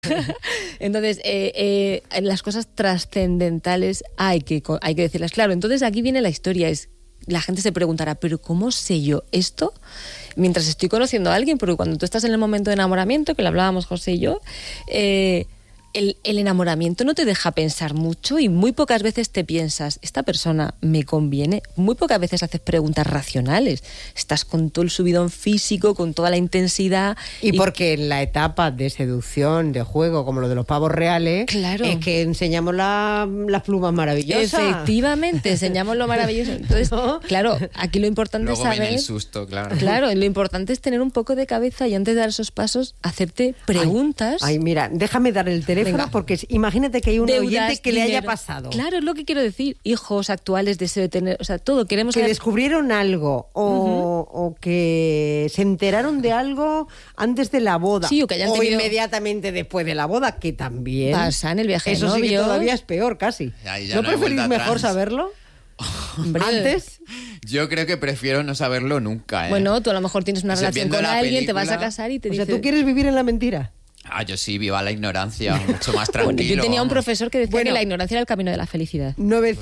Entonces, las cosas trascendentales hay que decirlas claro. Entonces, aquí viene la historia, la gente se preguntará, ¿pero cómo sé yo esto mientras estoy conociendo a alguien? Porque cuando tú estás en el momento de enamoramiento, que lo hablábamos José y yo, el enamoramiento no te deja pensar mucho y muy pocas veces te piensas, ¿esta persona me conviene? Muy pocas veces haces preguntas racionales. Estás con todo el subidón físico, con toda la intensidad. Y porque en la etapa de seducción, de juego, como lo de los pavos reales, claro, es que enseñamos las plumas maravillosas. Efectivamente, enseñamos lo maravilloso. Entonces, ¿no? Claro, aquí lo importante luego es saber... viene el susto, claro. Claro, lo importante es tener un poco de cabeza y antes de dar esos pasos, hacerte preguntas. Ay, mira, déjame dar el teléfono. Venga. Porque imagínate que hay un deudas, oyente que dinero. Le haya pasado. Claro, es lo que quiero decir. Hijos actuales, deseo de tener... O sea, todo queremos... Que descubrieron algo o que se enteraron de algo antes de la boda. Sí, o que hayan tenido... inmediatamente después de la boda, que también... Pasa en el viaje Eso de novio. Sí que todavía es peor, casi. ¿No preferís mejor saberlo? ¿Antes? Yo creo que prefiero no saberlo nunca. Bueno, tú a lo mejor tienes una relación con alguien, te vas a casar y te dice... O sea, ¿tú quieres vivir en la mentira? Yo sí, viva la ignorancia, mucho más tranquilo. Bueno, yo tenía un profesor que decía que la ignorancia era el camino de la felicidad.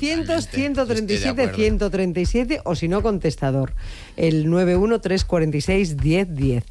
900-137-137 o si no, contestador. El 913461010.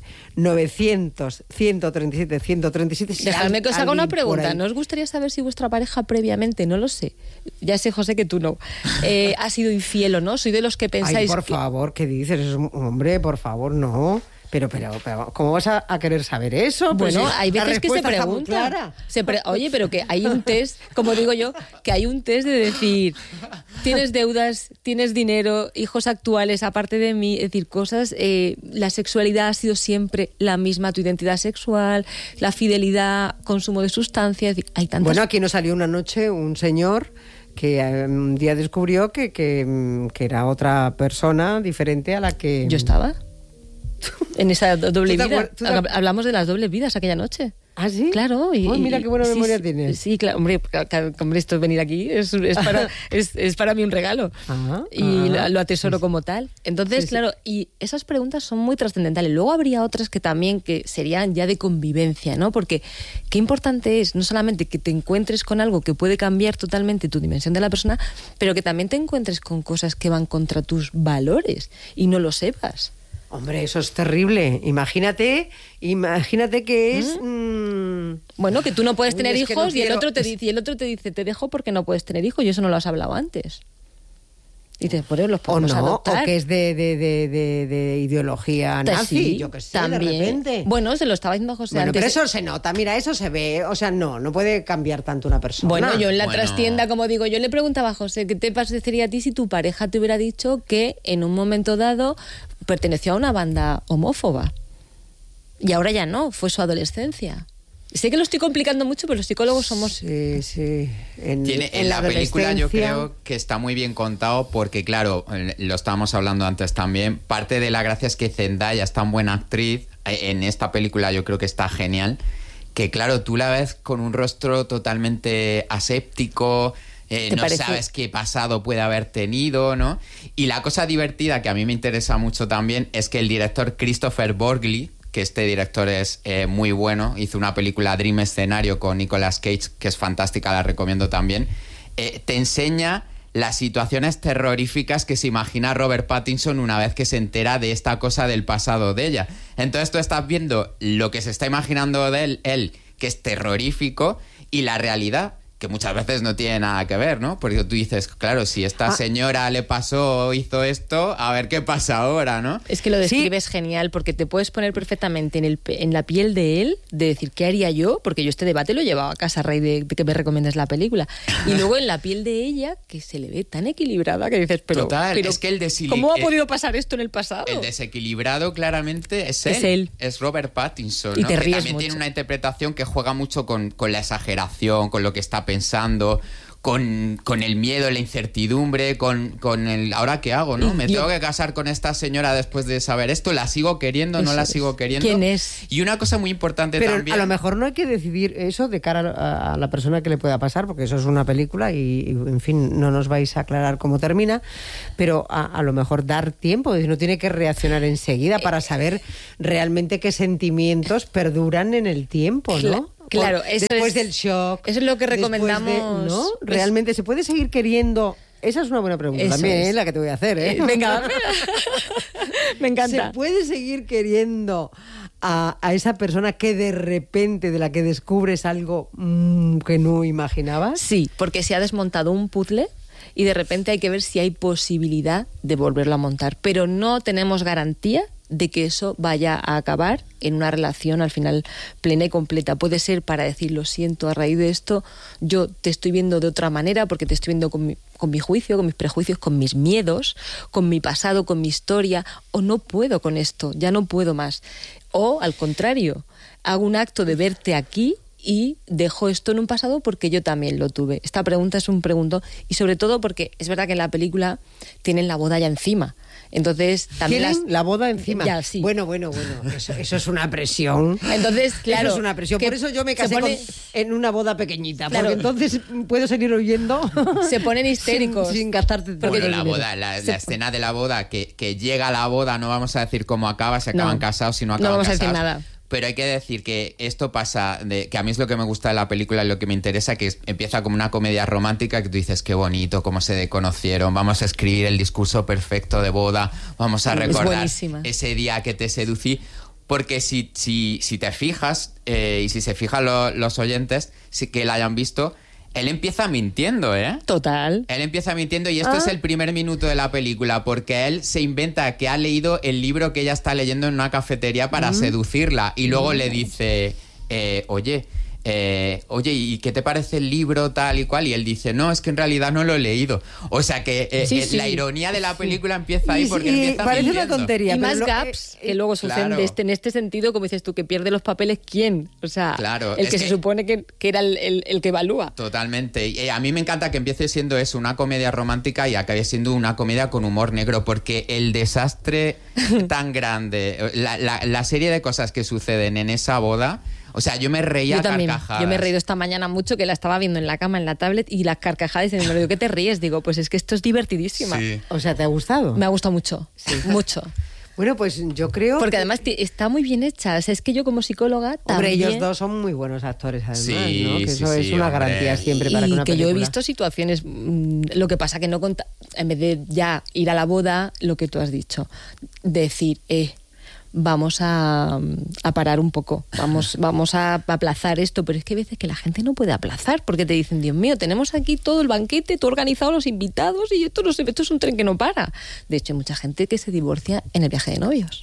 900-137-137. Dejadme que os haga una pregunta. ¿No os gustaría saber si vuestra pareja previamente, no lo sé, ya sé, José, que tú no, ha sido infiel o no? Soy de los que pensáis... Ay, por favor, ¿qué dices? Hombre, por favor, no... Pero, ¿cómo vas a querer saber eso? Pues bueno, hay veces que se pregunta. Oye, pero que hay un test, como digo yo, que hay un test de decir, tienes deudas, tienes dinero, hijos actuales, aparte de mí, es decir, cosas, la sexualidad ha sido siempre la misma, tu identidad sexual, la fidelidad, consumo de sustancias, es decir, hay tantas... Bueno, aquí nos salió una noche un señor que un día descubrió que era otra persona diferente a la que... ¿Yo estaba? En esa doble vida. Hablamos de las dobles vidas aquella noche. ¿Ah, sí? Claro. Mira qué buena memoria tienes. Sí, claro. Hombre, esto de venir aquí es para mí un regalo. Lo atesoro como tal. Entonces, claro, y esas preguntas son muy trascendentales. Luego habría otras que también que serían ya de convivencia, ¿no? Porque qué importante es no solamente que te encuentres con algo que puede cambiar totalmente tu dimensión de la persona, pero que también te encuentres con cosas que van contra tus valores y no lo sepas. Hombre, eso es terrible. Imagínate que es... Bueno, que tú no puedes tener hijos y el otro te dice, te dejo porque no puedes tener hijos y eso no lo has hablado antes. Y dices, por eso los podemos adoptar. O que es de ideología nazi, sí, yo que sé, también. De repente. Bueno, se lo estaba diciendo José antes. Pero eso se nota, mira, eso se ve. O sea, no puede cambiar tanto una persona. Bueno, yo en la trastienda, como digo, yo le preguntaba a José, ¿qué te parecería a ti si tu pareja te hubiera dicho que en un momento dado perteneció a una banda homófoba? Y ahora ya no, fue su adolescencia. Sé que lo estoy complicando mucho, pero los psicólogos somos... Sí. En la película yo creo que está muy bien contado porque, claro, lo estábamos hablando antes también, parte de la gracia es que Zendaya es tan buena actriz, en esta película yo creo que está genial, que claro, tú la ves con un rostro totalmente aséptico... no sabes qué pasado puede haber tenido, ¿no? Y la cosa divertida que a mí me interesa mucho también es que el director Christopher Borgli, que este director es muy bueno, hizo una película Dream Escenario con Nicolas Cage, que es fantástica, la recomiendo también, te enseña las situaciones terroríficas que se imagina Robert Pattinson una vez que se entera de esta cosa del pasado de ella. Entonces tú estás viendo lo que se está imaginando de él, que es terrorífico, y la realidad, que muchas veces no tiene nada que ver, ¿no? Porque tú dices, claro, si esta señora le pasó o hizo esto, a ver qué pasa ahora, ¿no? Es que lo describes genial, porque te puedes poner perfectamente en la piel de él, de decir, ¿qué haría yo? Porque yo este debate lo he llevado a casa a raíz de que me recomiendes la película. Y luego en la piel de ella, que se le ve tan equilibrada, que dices, pero es que ¿cómo ha podido pasar esto en el pasado? El desequilibrado claramente es él. Es Robert Pattinson, ¿no? Y te ríes que también mucho. Tiene una interpretación que juega mucho con la exageración, con lo que está pensando, con el miedo, la incertidumbre, con el ¿ahora qué hago? ¿No? Me tengo que casar con esta señora después de saber esto, ¿la sigo queriendo? ¿No la sigo queriendo? ¿Quién es? Y una cosa muy importante pero también... a lo mejor no hay que decidir eso de cara a la persona que le pueda pasar, porque eso es una película y en fin, no nos vais a aclarar cómo termina, pero a lo mejor dar tiempo, no tiene que reaccionar enseguida para saber realmente qué sentimientos perduran en el tiempo, ¿no? Claro, después del shock. Eso es lo que recomendamos. ¿No? ¿Realmente se puede seguir queriendo? Esa es una buena pregunta Eso también, es. la que te voy a hacer. Venga, me encanta. ¿Se puede seguir queriendo a esa persona que de repente, de la que descubres algo que no imaginabas? Sí, porque se ha desmontado un puzzle y de repente hay que ver si hay posibilidad de volverlo a montar. Pero no tenemos garantía de que eso vaya a acabar en una relación al final plena y completa. Puede ser para decir, lo siento, a raíz de esto yo te estoy viendo de otra manera porque te estoy viendo con mi juicio, con mis prejuicios, con mis miedos, con mi pasado, con mi historia, o no puedo con esto, ya no puedo más. O al contrario, hago un acto de verte aquí y dejo esto en un pasado porque yo también lo tuve. Esta pregunta es un pregunto, y sobre todo porque es verdad que en la película tienen la boda ya encima. Entonces también ¿Tienen la boda encima? Ya, sí. Bueno, eso es una presión. Entonces, claro, eso es una presión. Por eso yo me casé en una boda pequeñita, claro, porque entonces puedo seguir oyendo. Se ponen histéricos. sin gastarte todo. Bueno, la boda, la escena de la boda, que llega a la boda, no vamos a decir cómo acaba, si acaban casados, si no acaban casados. No vamos a decir nada. Pero hay que decir que esto pasa, que a mí es lo que me gusta de la película y lo que me interesa, que empieza como una comedia romántica que tú dices, qué bonito, cómo se conocieron, vamos a escribir el discurso perfecto de boda, vamos a recordar ese día que te seducí. Porque si te fijas, y si se fijan los oyentes, que la hayan visto, él empieza mintiendo, ¿eh? Total. Él empieza mintiendo y esto es el primer minuto de la película, porque él se inventa que ha leído el libro que ella está leyendo en una cafetería para seducirla y luego le dice, oye, ¿y qué te parece el libro tal y cual? Y él dice, no, es que en realidad no lo he leído. O sea que la ironía de la película empieza ahí porque empieza parece mintiendo. una tontería. Y más gaps que luego suceden en este sentido, como dices tú, que pierde los papeles, ¿quién? O sea, el que se supone que era el que evalúa. Totalmente. Y a mí me encanta que empiece siendo eso, una comedia romántica, y acabe siendo una comedia con humor negro, porque el desastre tan grande, la serie de cosas que suceden en esa boda... O sea, yo me reía a carcajadas. Yo me he reído esta mañana mucho, que la estaba viendo en la cama, en la tablet, y las carcajadas, y me digo, ¿qué te ríes? Digo, pues es que esto es divertidísima. Sí. O sea, ¿te ha gustado? Me ha gustado mucho, mucho. Bueno, pues yo creo... Porque además está muy bien hecha. O sea, es que yo como psicóloga también... Hombre, ellos dos son muy buenos actores, además, sí, ¿no? Que eso es una garantía siempre y para que una película... yo he visto situaciones... Lo que pasa que no... En vez de ya ir a la boda, lo que tú has dicho, decir... vamos a parar un poco, vamos a aplazar esto, pero es que hay veces que la gente no puede aplazar porque te dicen, Dios mío, tenemos aquí todo el banquete, todo organizado, los invitados, y esto es un tren que no para. De hecho, hay mucha gente que se divorcia en el viaje de novios.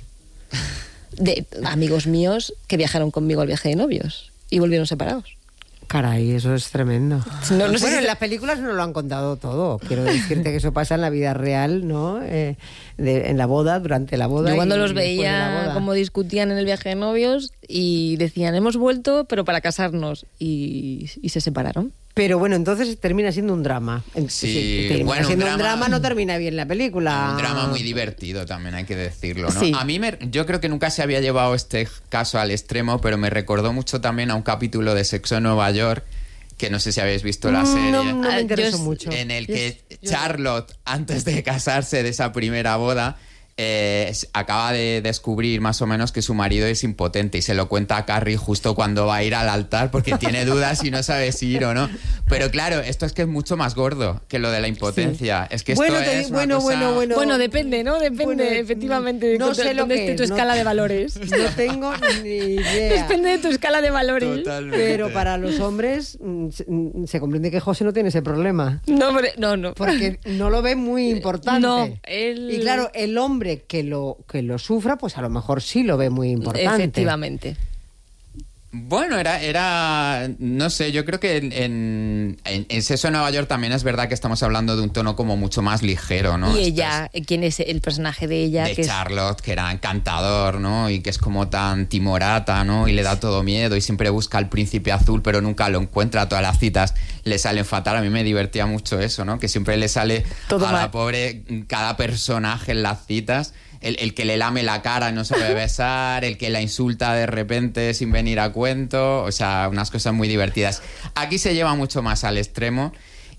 De amigos míos que viajaron conmigo al viaje de novios y volvieron separados. Caray, eso es tremendo. No sé bueno, en las películas no lo han contado todo. Quiero decirte que eso pasa en la vida real, ¿no? En la boda, durante la boda. Yo cuando los después de la veía boda. como discutían en el viaje de novios y decían, hemos vuelto, pero para casarnos. Y se separaron. Pero bueno, entonces termina siendo un drama. Sí, termina bueno, siendo un drama, no termina bien la película. Un drama muy divertido también, hay que decirlo, ¿no? Sí. A mí yo creo que nunca se había llevado este caso al extremo, pero me recordó mucho también a un capítulo de Sexo en Nueva York, que no sé si habéis visto la serie. No me interesó mucho. En el que Charlotte, antes de casarse de esa primera boda, acaba de descubrir más o menos que su marido es impotente y se lo cuenta a Carrie justo cuando va a ir al altar porque tiene dudas y no sabe si ir o no. Pero claro, esto es que es mucho más gordo que lo de la impotencia. Sí. Es que esto es una cosa... Bueno, depende, ¿no? Depende, efectivamente, no sé lo que esté tu escala de valores. No tengo ni idea. Depende de tu escala de valores. Totalmente. Pero para los hombres se comprende que José no tiene ese problema. No. Porque no lo ve muy importante. No, Y claro, el hombre que lo sufra, pues a lo mejor sí lo ve muy importante. Efectivamente. Bueno, era no sé, yo creo que en Sexo en Nueva York también es verdad que estamos hablando de un tono como mucho más ligero, ¿no? Y ella, ¿quién es el personaje de ella? De Charlotte, que era encantador, ¿no? Y que es como tan timorata, ¿no? Y le da todo miedo y siempre busca al príncipe azul, pero nunca lo encuentra. Todas las citas le salen fatal. A mí me divertía mucho eso, ¿no? Que siempre le sale todo a mal. La pobre cada personaje en las citas. El que le lame la cara y no sabe besar, el que la insulta de repente sin venir a cuento, o sea, unas cosas muy divertidas. Aquí se lleva mucho más al extremo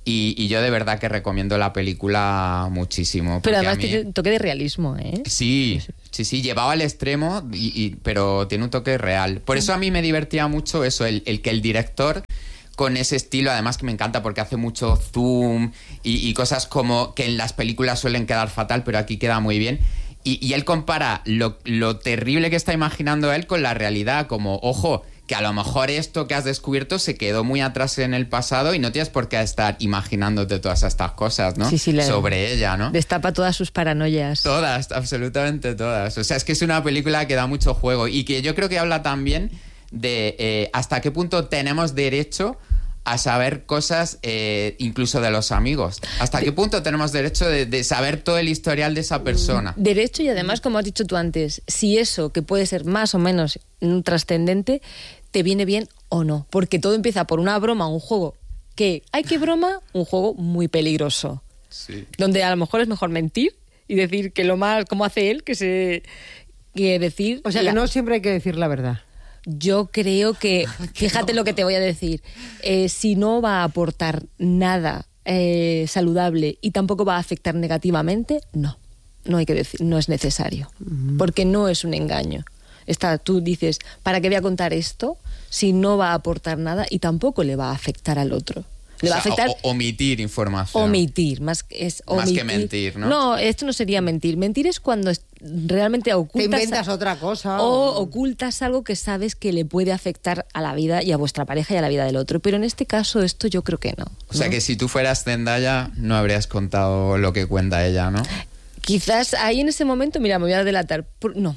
Y yo de verdad que recomiendo la película muchísimo. Pero además tiene un toque de realismo, ¿eh? Sí, llevado al extremo, pero tiene un toque real. Por eso a mí me divertía mucho eso, el que el director, con ese estilo, además que me encanta porque hace mucho zoom y cosas como que en las películas suelen quedar fatal, pero aquí queda muy bien. Y él compara lo terrible que está imaginando él con la realidad, como, ojo, que a lo mejor esto que has descubierto se quedó muy atrás en el pasado y no tienes por qué estar imaginándote todas estas cosas, ¿no? Sí, sobre ella, ¿no? Destapa todas sus paranoias. Todas, absolutamente todas. O sea, es que es una película que da mucho juego y que yo creo que habla también de hasta qué punto tenemos derecho a saber cosas incluso de los amigos. ¿Hasta qué punto tenemos derecho de saber todo el historial de esa persona? Derecho y además, como has dicho tú antes, si eso, que puede ser más o menos trascendente, te viene bien o no. Porque todo empieza por una broma, un juego que, ¡ay, qué broma! Un juego muy peligroso. Sí. Donde a lo mejor es mejor mentir y decir que lo más, como hace él, que decir... O sea, que no siempre hay que decir la verdad. Yo creo que, fíjate lo que te voy a decir, si no va a aportar nada saludable y tampoco va a afectar negativamente, no hay que decir, no es necesario, porque no es un engaño. Tú dices, ¿para qué voy a contar esto si no va a aportar nada y tampoco le va a afectar al otro? Le va a afectar. Omitir información. Omitir, más que mentir, ¿no? No, esto no sería mentir. Mentir es cuando realmente ocultas... Te inventas otra cosa. O ocultas algo que sabes que le puede afectar a la vida y a vuestra pareja y a la vida del otro. Pero en este caso, esto yo creo que no. O sea, que si tú fueras Zendaya, no habrías contado lo que cuenta ella, ¿no? Quizás ahí en ese momento, mira, me voy a delatar. No.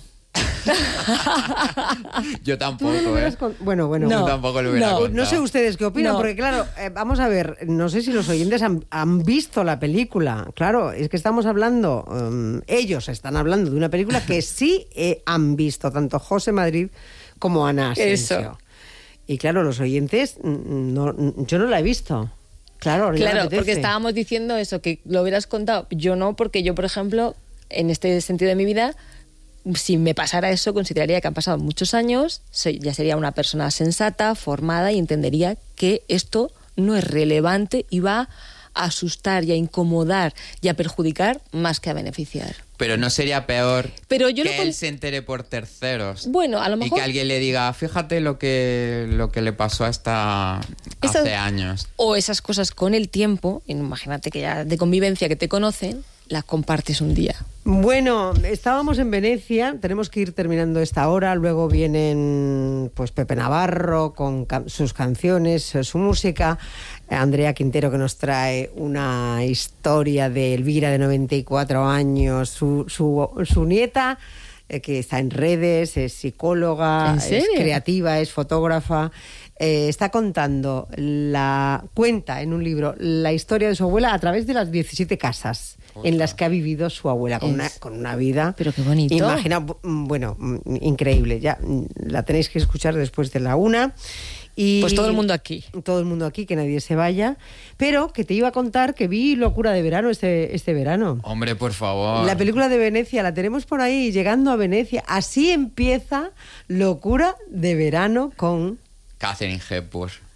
Yo tampoco, ¿eh? Bueno. Yo tampoco lo hubiera contado. No sé ustedes qué opinan, porque claro, vamos a ver, no sé si los oyentes han visto la película. Claro, es que estamos hablando, ellos están hablando de una película que sí han visto, tanto José Madrid como Ana Asensio. Eso. Y claro, los oyentes, yo no la he visto. Claro, porque estábamos diciendo eso, que lo hubieras contado. Yo no, porque yo, por ejemplo, en este sentido de mi vida, si me pasara eso, consideraría que han pasado muchos años, ya sería una persona sensata, formada y entendería que esto no es relevante y va a asustar y a incomodar y a perjudicar más que a beneficiar. Pero no sería peor que él se entere por terceros. Bueno, a lo mejor... Y que alguien le diga, fíjate lo que le pasó hace años. O esas cosas con el tiempo, imagínate que ya de convivencia que te conocen, las compartes un día. Bueno, estábamos en Venecia, tenemos que ir terminando esta hora, luego vienen pues Pepe Navarro con sus canciones, su música, Andrea Quintero que nos trae una historia de Elvira de 94 años, su nieta que está en redes, es psicóloga, es creativa, es fotógrafa. Está contando cuenta en un libro la historia de su abuela a través de las 17 casas en las que ha vivido su abuela, con una vida... Pero qué bonito. Imagina, bueno, increíble. Ya la tenéis que escuchar después de la 1. Y pues todo el mundo aquí. Todo el mundo aquí, que nadie se vaya. Pero que te iba a contar que vi Locura de verano este verano. Hombre, por favor. La película de Venecia, la tenemos por ahí, llegando a Venecia. Así empieza Locura de verano con... Katharine Hepburn.